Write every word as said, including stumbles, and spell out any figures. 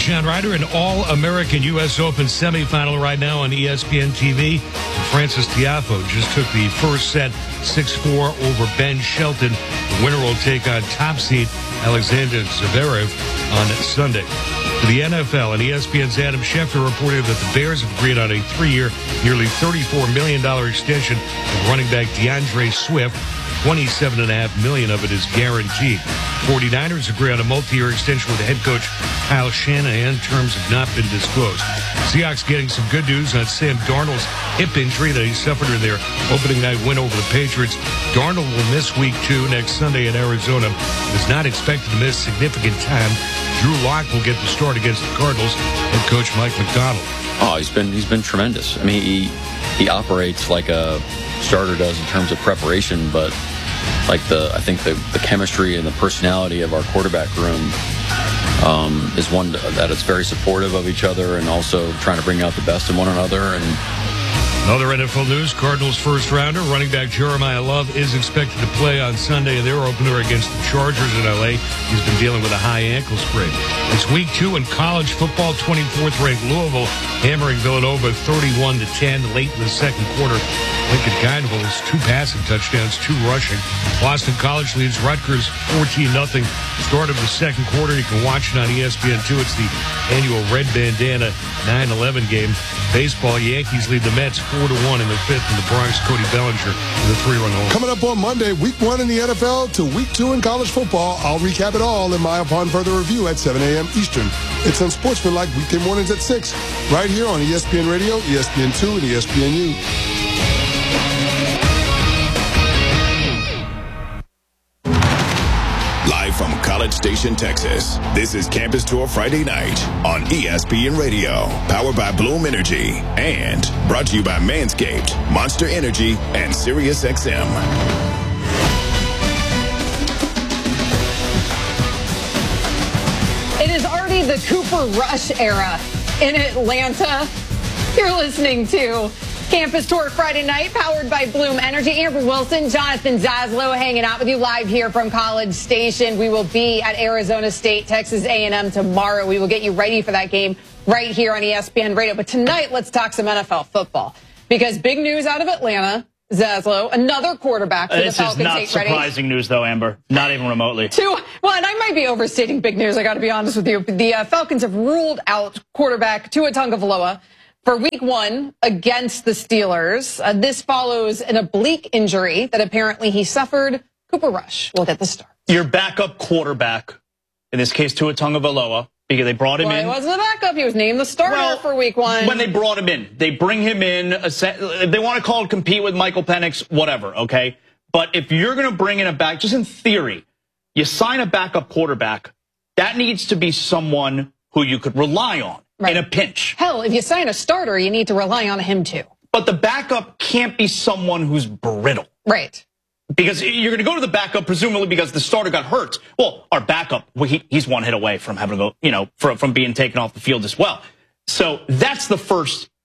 John Ryder, an All-American U S Open semifinal right now on E S P N T V. Francis Tiafoe just took the first set, six four over Ben Shelton. The winner will take on top seed Alexander Zverev on Sunday. To the N F L, and E S P N's Adam Schefter reported that the Bears have agreed on a three-year, nearly thirty-four million dollars extension of running back DeAndre Swift. twenty-seven point five million dollars of it is guaranteed. forty-niners agree on a multi-year extension with head coach Kyle Shanahan. Terms have not been disclosed. Seahawks getting some good news on Sam Darnold's hip injury that he suffered in their opening night win over the Patriots. Darnold will miss week two next Sunday in Arizona. Is not expected to miss significant time. Drew Lock will get the start against the Cardinals. Head coach Mike McDonald. Oh, he's been he's been tremendous. I mean, he he operates like a starter does in terms of preparation, but like the I think the, the chemistry and the personality of our quarterback room um, is one that is very supportive of each other and also trying to bring out the best in one another. And other N F L news, Cardinals first rounder, running back Jeremiah Love is expected to play on Sunday in their opener against the Chargers in L A. He's been dealing with a high ankle sprain. It's week two in college football. twenty-fourth ranked Louisville hammering Villanova thirty-one to ten late in the second quarter. Lincoln Kindle has two passing touchdowns, two rushing. Boston College leads Rutgers fourteen nothing. Start of the second quarter. You can watch it on E S P N two. It's the annual Red Bandana nine eleven game. Baseball, Yankees lead the Mets four to one in the fifth in the Bronx. Cody Bellinger with a three-run home. Coming up on Monday, week one in the N F L to week two in college football. I'll recap it all in my Upon Further Review at seven a.m. Eastern. It's Unsportsmanlike weekday mornings at six, right here on E S P N Radio, E S P N two, and E S P N U. Live from College Station, Texas, this is Campus Tour Friday night on E S P N Radio, powered by Bloom Energy, and brought to you by Manscaped, Monster Energy, and Sirius X M. It is already the Cooper Rush era in Atlanta. You're listening to Campus Tour Friday night, powered by Bloom Energy. Amber Wilson, Jonathan Zaslow hanging out with you live here from College Station. We will be at Arizona State, Texas A and M tomorrow. We will get you ready for that game right here on E S P N Radio. But tonight, let's talk some N F L football, because big news out of Atlanta. Zaslow, another quarterback for the Falcons. This is not surprising news, though, Amber. Not even remotely. Two, well, and I might be overstating big news, I got to be honest with you. The uh, Falcons have ruled out quarterback Tua Tagovailoa for week one against the Steelers. Uh, this follows an oblique injury that apparently he suffered. Cooper Rush will get the start. Your backup quarterback, in this case Tua Tagovailoa, because they brought him well, in. He wasn't a backup. He was named the starter well, for week one. When they brought him in, they bring him in. If they want to call it compete with Michael Penix, whatever, okay? But if you're going to bring in a back, just in theory, you sign a backup quarterback, that needs to be someone who you could rely on. Right. In a pinch. Hell, if you sign a starter, you need to rely on him too. But the backup can't be someone who's brittle. Right. Because you're going to go to the backup, presumably because the starter got hurt. Well, our backup, well, he, he's one hit away from having to go, you know, from, from being taken off the field as well. So that's the first